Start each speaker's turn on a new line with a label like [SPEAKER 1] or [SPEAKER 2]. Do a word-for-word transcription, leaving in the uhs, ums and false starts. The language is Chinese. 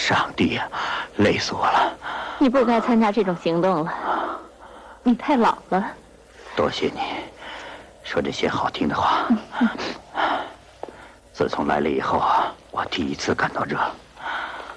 [SPEAKER 1] 上帝呀，累死我了！
[SPEAKER 2] 你不该参加这种行动了，你太老了。
[SPEAKER 1] 多谢你，说这些好听的话。自从来了以后啊，我第一次感到热。